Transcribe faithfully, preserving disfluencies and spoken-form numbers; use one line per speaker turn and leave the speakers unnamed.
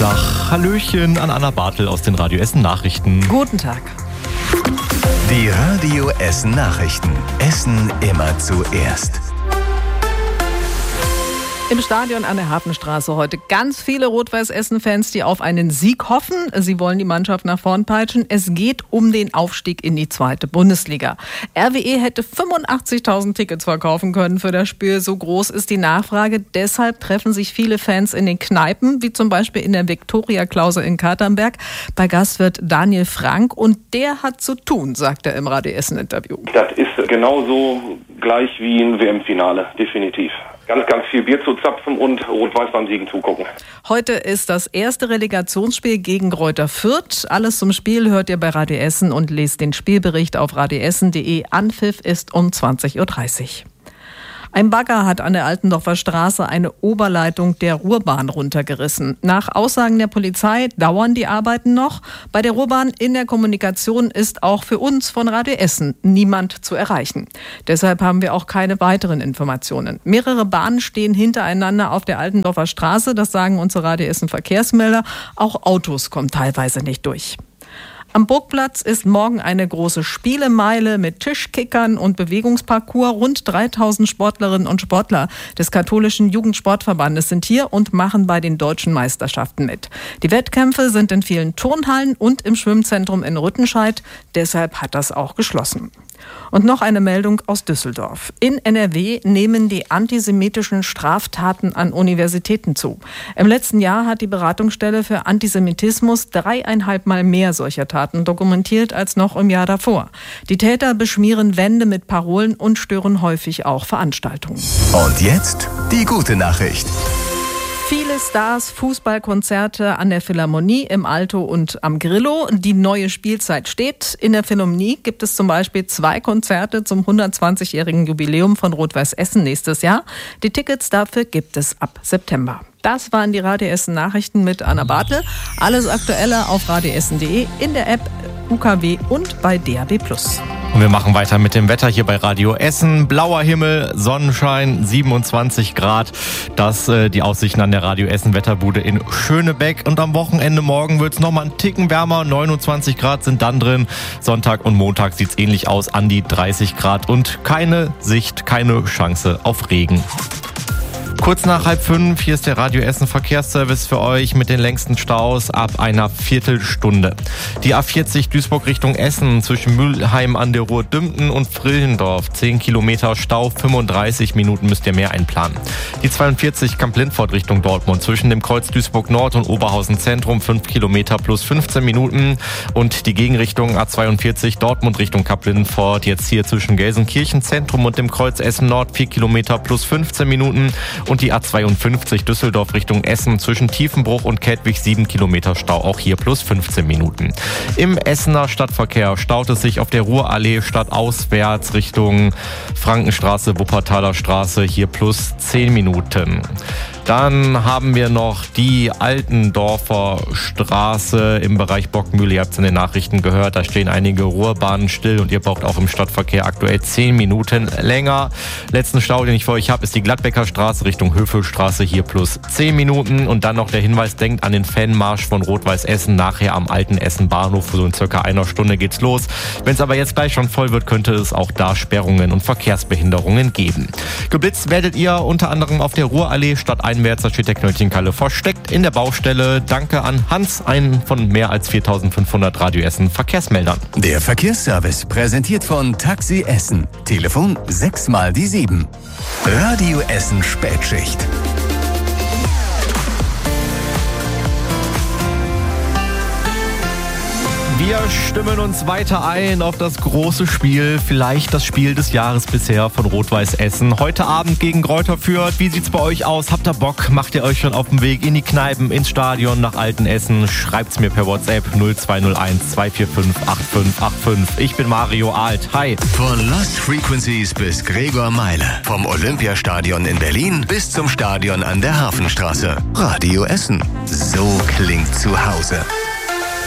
Dienstag. Hallöchen an Anna Bartel aus den Radio Essen Nachrichten.
Guten Tag.
Die Radio Essen Nachrichten. Essen immer zuerst.
Im Stadion an der Hafenstraße heute ganz viele Rot-Weiß-Essen-Fans, die auf einen Sieg hoffen. Sie wollen die Mannschaft nach vorn peitschen. Es geht um den Aufstieg in die zweite Bundesliga. R W E hätte fünfundachtzigtausend Tickets verkaufen können für das Spiel. So groß ist die Nachfrage. Deshalb treffen sich viele Fans in den Kneipen, wie zum Beispiel in der Viktoria-Klause in Katernberg. Bei Gast wird Daniel Frank und der hat zu tun, sagt er im Radio Essen-Interview.
Das ist genauso gleich wie ein W M-Finale, definitiv. Ganz, ganz viel Bier zu zapfen und Rot-Weiß beim Siegen zugucken.
Heute ist das erste Relegationsspiel gegen Greuther Fürth. Alles zum Spiel hört ihr bei Radio Essen und lest den Spielbericht auf radioessen punkt de. Anpfiff ist um zwanzig Uhr dreißig. Ein Bagger hat an der Altendorfer Straße eine Oberleitung der Ruhrbahn runtergerissen. Nach Aussagen der Polizei dauern die Arbeiten noch. Bei der Ruhrbahn in der Kommunikation ist auch für uns von Radio Essen niemand zu erreichen. Deshalb haben wir auch keine weiteren Informationen. Mehrere Bahnen stehen hintereinander auf der Altendorfer Straße. Das sagen unsere Radio Essen Verkehrsmelder. Auch Autos kommen teilweise nicht durch. Am Burgplatz ist morgen eine große Spielemeile mit Tischkickern und Bewegungsparcours. Rund dreitausend Sportlerinnen und Sportler des katholischen Jugendsportverbandes sind hier und machen bei den deutschen Meisterschaften mit. Die Wettkämpfe sind in vielen Turnhallen und im Schwimmzentrum in Rüttenscheid. Deshalb hat das auch geschlossen. Und noch eine Meldung aus Düsseldorf. In N R W nehmen die antisemitischen Straftaten an Universitäten zu. Im letzten Jahr hat die Beratungsstelle für Antisemitismus dreieinhalb Mal mehr solcher Taten dokumentiert als noch im Jahr davor. Die Täter beschmieren Wände mit Parolen und stören häufig auch Veranstaltungen.
Und jetzt die gute Nachricht.
Viele Stars, Fußballkonzerte an der Philharmonie, im Alto und am Grillo. Die neue Spielzeit steht. In der Philharmonie gibt es zum Beispiel zwei Konzerte zum hundertzwanzigjährigen Jubiläum von Rot-Weiß Essen nächstes Jahr. Die Tickets dafür gibt es ab September. Das waren die Radio Essen Nachrichten mit Anna Bartel. Alles Aktuelle auf radioessen punkt de, in der App U K W und bei D A B plus.
Und wir machen weiter mit dem Wetter hier bei Radio Essen. Blauer Himmel, Sonnenschein, siebenundzwanzig Grad. Das äh, die Aussichten an der Radio Essen Wetterbude in Schönebeck. Und am Wochenende morgen wird es nochmal einen Ticken wärmer. neunundzwanzig Grad sind dann drin. Sonntag und Montag sieht es ähnlich aus, an die dreißig Grad. Und keine Sicht, keine Chance auf Regen. Kurz nach halb fünf, hier ist der Radio Essen Verkehrsservice für euch mit den längsten Staus ab einer Viertelstunde. Die A vierzig Duisburg Richtung Essen zwischen Mülheim an der Ruhr Dümpten und Frillendorf. zehn Kilometer Stau, fünfunddreißig Minuten müsst ihr mehr einplanen. Die zweiundvierzig Kamp-Lindfort Richtung Dortmund zwischen dem Kreuz Duisburg Nord und Oberhausen Zentrum fünf Kilometer plus fünfzehn Minuten. Und die Gegenrichtung A zweiundvierzig Dortmund Richtung Kamp-Lindfort jetzt hier zwischen Gelsenkirchen Zentrum und dem Kreuz Essen Nord vier Kilometer plus fünfzehn Minuten. Und die A zweiundfünfzig Düsseldorf Richtung Essen zwischen Tiefenbruch und Kettwig sieben Kilometer Stau, auch hier plus fünfzehn Minuten. Im Essener Stadtverkehr staut es sich auf der Ruhrallee stadtauswärts Richtung Frankenstraße, Wuppertaler Straße, hier plus zehn Minuten. Dann haben wir noch die Altendorfer Straße im Bereich Bockmühle. Ihr habt es in den Nachrichten gehört, da stehen einige Ruhrbahnen still und ihr braucht auch im Stadtverkehr aktuell zehn Minuten länger. Letzten Stau, den ich für euch habe, ist die Gladbecker Straße Richtung Höfelstraße, hier plus zehn Minuten. Und dann noch der Hinweis, denkt an den Fanmarsch von Rot-Weiß Essen nachher am alten Essen Bahnhof. So in circa einer Stunde geht's los. Wenn es aber jetzt gleich schon voll wird, könnte es auch da Sperrungen und Verkehrsbehinderungen geben. Geblitzt werdet ihr unter anderem auf der Ruhrallee statt einwärts, da steht der Knöllchenkalle versteckt in der Baustelle. Danke an Hans, einen von mehr als viertausendfünfhundert Radio Essen Verkehrsmeldern.
Der Verkehrsservice präsentiert von Taxi Essen. Telefon sechs mal die sieben. Radio Essen Spätschicht.
Wir stimmen uns weiter ein auf das große Spiel, vielleicht das Spiel des Jahres bisher von Rot-Weiß Essen. Heute Abend gegen Greuther Fürth. Wie sieht's bei euch aus? Habt ihr Bock? Macht ihr euch schon auf den Weg in die Kneipen, ins Stadion nach Altenessen? Schreibt's mir per WhatsApp null zwei null eins zwei vier fünf acht fünf acht fünf. Ich bin Mario Alt. Hi.
Von Lost Frequencies bis Gregor Meile. Vom Olympiastadion in Berlin bis zum Stadion an der Hafenstraße. Radio Essen. So klingt zu Hause.